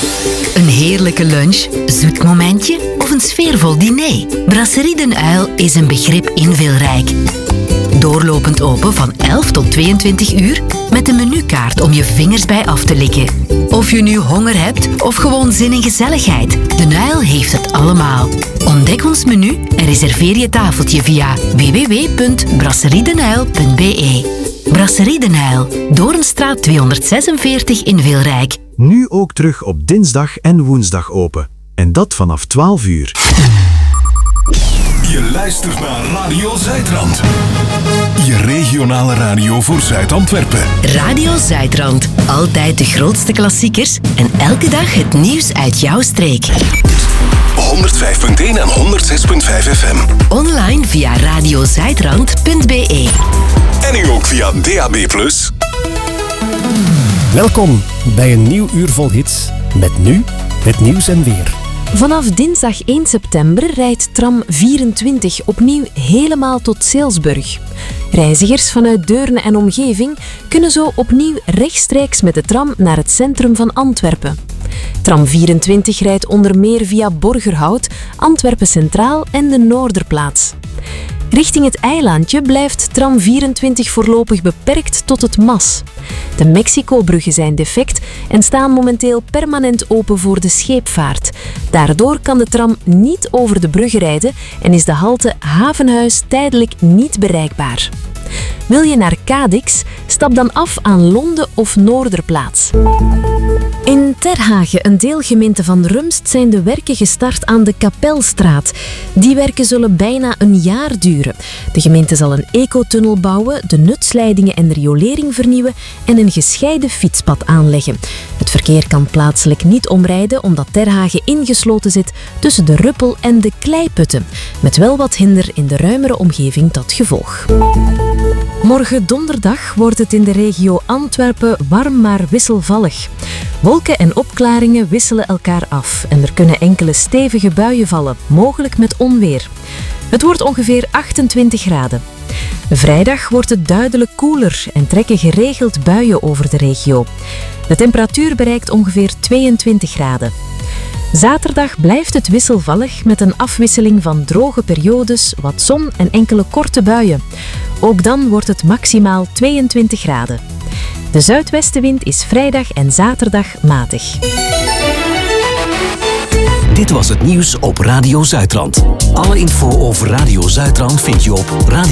Een heerlijke lunch, zoet momentje of een sfeervol diner? Brasserie Den Uil is een begrip inveelrijk. Doorlopend open van 11 tot 22 uur met een menukaart om je vingers bij af te likken. Of je nu honger hebt of gewoon zin in gezelligheid, Den Uil heeft het allemaal. Ontdek ons menu en reserveer je tafeltje via www.brasseriedenuil.be. Brasserie Den Uil, Doornstraat 246 in Veelrijk. Nu ook terug op dinsdag en woensdag open. En dat vanaf 12 uur. Je luistert naar Radio Zuidrand. Je regionale radio voor Zuid-Antwerpen. Radio Zuidrand. Altijd de grootste klassiekers en elke dag het nieuws uit jouw streek. 105.1 en 106.5 FM. Online via radiozuidrand.be. En nu ook via DAB+. Welkom bij een nieuw uur vol hits. Met nu het nieuws en weer. Vanaf dinsdag 1 september rijdt tram 24 opnieuw helemaal tot Seelsburg. Reizigers vanuit Deurne en omgeving kunnen zo opnieuw rechtstreeks met de tram naar het centrum van Antwerpen. Tram 24 rijdt onder meer via Borgerhout, Antwerpen Centraal en de Noorderplaats. Richting het eilandje blijft tram 24 voorlopig beperkt tot het Mas. De Mexico-bruggen zijn defect en staan momenteel permanent open voor de scheepvaart. Daardoor kan de tram niet over de bruggen rijden en is de halte Havenhuis tijdelijk niet bereikbaar. Wil je naar Cadix? Stap dan af aan Londe of Noorderplaats. In Terhagen, een deelgemeente van Rumst, zijn de werken gestart aan de Kapelstraat. Die werken zullen bijna een jaar duren. De gemeente zal een ecotunnel bouwen, de nutsleidingen en de riolering vernieuwen en een gescheiden fietspad aanleggen. Het verkeer kan plaatselijk niet omrijden omdat Terhagen ingesloten zit tussen de Ruppel en de Kleiputten, met wel wat hinder in de ruimere omgeving tot gevolg. Morgen donderdag wordt het in de regio Antwerpen warm maar wisselvallig. Wolken en opklaringen wisselen elkaar af en er kunnen enkele stevige buien vallen, mogelijk met onweer. Het wordt ongeveer 28 graden. Vrijdag wordt het duidelijk koeler en trekken geregeld buien over de regio. De temperatuur bereikt ongeveer 22 graden. Zaterdag blijft het wisselvallig met een afwisseling van droge periodes, wat zon en enkele korte buien. Ook dan wordt het maximaal 22 graden. De zuidwestenwind is vrijdag en zaterdag matig. Dit was het nieuws op Radio Zuidrand. Alle info over Radio Zuidrand vind je op radio.